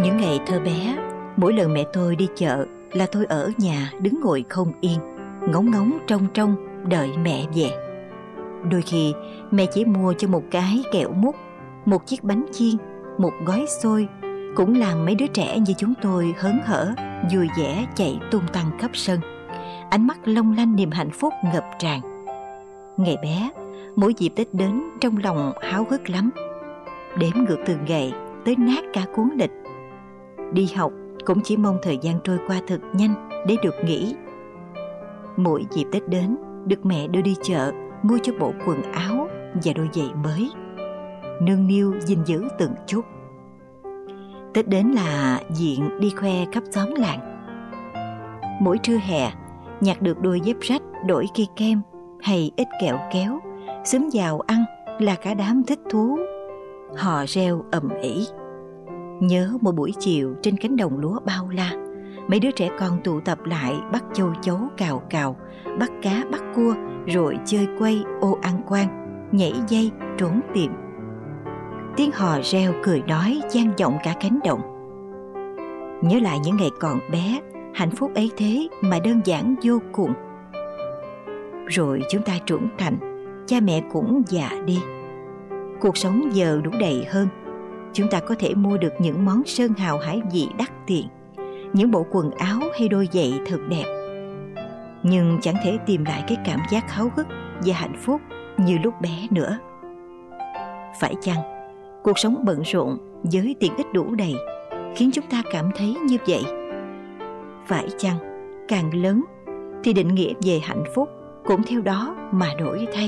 Những ngày thơ bé, mỗi lần mẹ tôi đi chợ là tôi ở nhà đứng ngồi không yên, ngóng ngóng trông trông đợi mẹ về. Đôi khi mẹ chỉ mua cho một cái kẹo mút, một chiếc bánh chiên, một gói xôi, cũng làm mấy đứa trẻ như chúng tôi hớn hở, vui vẻ chạy tung tăng khắp sân. Ánh mắt long lanh niềm hạnh phúc ngập tràn. Ngày bé, mỗi dịp Tết đến trong lòng háo hức lắm. Đếm ngược từng ngày tới nát cả cuốn lịch. Đi học cũng chỉ mong thời gian trôi qua thật nhanh để được nghỉ. Mỗi dịp Tết đến, được mẹ đưa đi chợ mua cho bộ quần áo và đôi giày mới, nương niu gìn giữ từng chút. Tết đến là diện đi khoe khắp xóm làng. Mỗi trưa hè, nhặt được đôi dép rách đổi cây kem hay ít kẹo kéo, xúm vào ăn là cả đám thích thú, hò reo ầm ĩ. Nhớ một buổi chiều trên cánh đồng lúa bao la, mấy đứa trẻ con tụ tập lại bắt châu chấu cào cào, bắt cá bắt cua, rồi chơi quay ô ăn quan, nhảy dây trốn tìm. Tiếng hò reo cười nói vang vọng cả cánh đồng. Nhớ lại những ngày còn bé, hạnh phúc ấy thế mà đơn giản vô cùng. Rồi chúng ta trưởng thành, cha mẹ cũng già đi. Cuộc sống giờ đủ đầy hơn. Chúng ta có thể mua được những món sơn hào hải vị đắt tiền, những bộ quần áo hay đôi giày thật đẹp, nhưng chẳng thể tìm lại cái cảm giác háo hức và hạnh phúc như lúc bé nữa. Phải chăng cuộc sống bận rộn với tiện ích đủ đầy khiến chúng ta cảm thấy như vậy? Phải chăng càng lớn thì định nghĩa về hạnh phúc cũng theo đó mà đổi thay?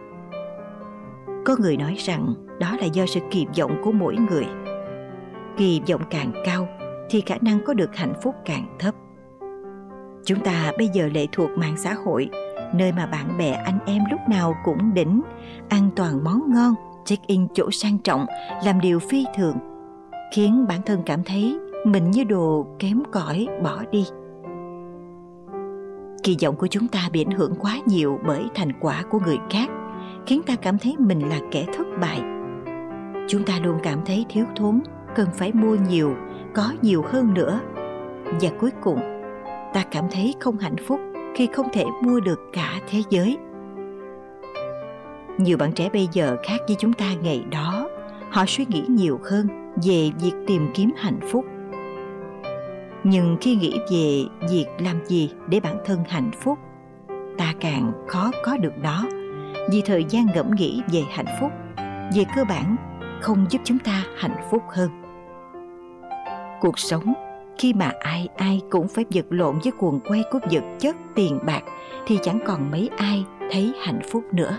Có người nói rằng đó là do sự kỳ vọng của mỗi người. Kỳ vọng càng cao thì khả năng có được hạnh phúc càng thấp. Chúng ta bây giờ lệ thuộc mạng xã hội, nơi mà bạn bè anh em lúc nào cũng đỉnh, ăn toàn món ngon, check-in chỗ sang trọng, làm điều phi thường, khiến bản thân cảm thấy mình như đồ kém cỏi bỏ đi. Kỳ vọng của chúng ta bị ảnh hưởng quá nhiều bởi thành quả của người khác, khiến ta cảm thấy mình là kẻ thất bại. Chúng ta luôn cảm thấy thiếu thốn, cần phải mua nhiều, có nhiều hơn nữa. Và cuối cùng, ta cảm thấy không hạnh phúc khi không thể mua được cả thế giới. Nhiều bạn trẻ bây giờ khác với chúng ta ngày đó. Họ suy nghĩ nhiều hơn về việc tìm kiếm hạnh phúc. Nhưng khi nghĩ về việc làm gì để bản thân hạnh phúc, ta càng khó có được nó. Vì thời gian ngẫm nghĩ về hạnh phúc, về cơ bản, không giúp chúng ta hạnh phúc hơn. Cuộc sống, khi mà ai ai cũng phải vật lộn với guồng quay của vật chất, tiền bạc, thì chẳng còn mấy ai thấy hạnh phúc nữa.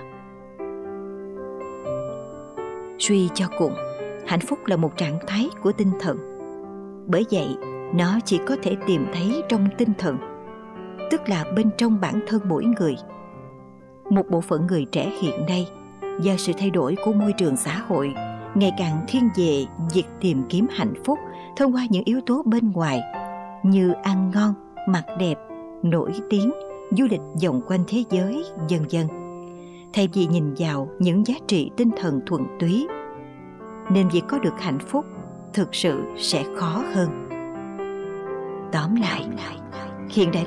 Suy cho cùng, hạnh phúc là một trạng thái của tinh thần. Bởi vậy, nó chỉ có thể tìm thấy trong tinh thần, tức là bên trong bản thân mỗi người. Một bộ phận người trẻ hiện nay, do sự thay đổi của môi trường xã hội, ngày càng thiên về việc tìm kiếm hạnh phúc thông qua những yếu tố bên ngoài như ăn ngon, mặc đẹp, nổi tiếng, du lịch vòng quanh thế giới, vân vân, thay vì nhìn vào những giá trị tinh thần thuần túy. Nên việc có được hạnh phúc thực sự sẽ khó hơn. Tóm lại, hiện đại